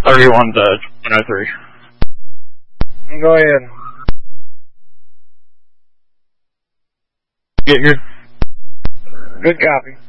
31 to 103. Go ahead. Get your... Good copy.